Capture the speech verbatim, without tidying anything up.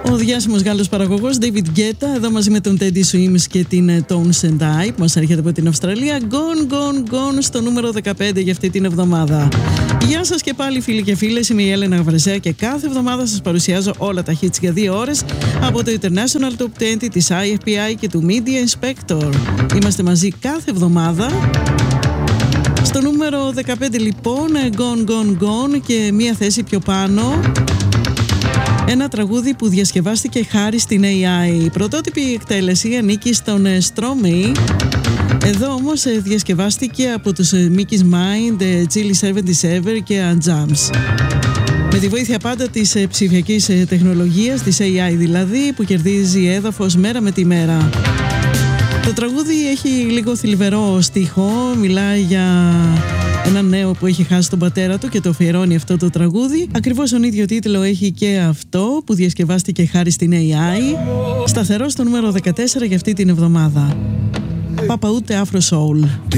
Ο διάσημος Γάλλος παραγωγός David Guetta, εδώ μαζί με τον Teddy Swims και την Tones and I, που μας έρχεται από την Αυστραλία. Gone, gone, gone στο νούμερο δεκαπέντε για αυτή την εβδομάδα. Γεια σας και πάλι φίλοι και φίλες, είμαι η Έλενα Γαβρεσέα και κάθε εβδομάδα σας παρουσιάζω όλα τα hits για δύο ώρες από το International Top είκοσι της άι εφ πι άι και του Media Inspector. Είμαστε μαζί κάθε εβδομάδα. Στο νούμερο δεκαπέντε λοιπόν, Gone, Gone, Gone και μία θέση πιο πάνω. Ένα τραγούδι που διασκευάστηκε χάρη στην έι άι. Η πρωτότυπη εκτέλεση ανήκει στον Stromae. Εδώ όμως διασκευάστηκε από τους Mickey's Mind, Chili εβδομήντα επτά και Anjams. Με τη βοήθεια πάντα της ψηφιακής τεχνολογίας, της έι άι δηλαδή, που κερδίζει έδαφος μέρα με τη μέρα. Το τραγούδι έχει λίγο θλιβερό στίχο, μιλάει για έναν νέο που έχει χάσει τον πατέρα του και το αφιερώνει αυτό το τραγούδι. Ακριβώς τον ίδιο τίτλο έχει και αυτό που διασκευάστηκε χάρη στην έι άι. Σταθερό στο νούμερο δεκατέσσερα για αυτή την εβδομάδα. Παπα ούτε Afro Soul.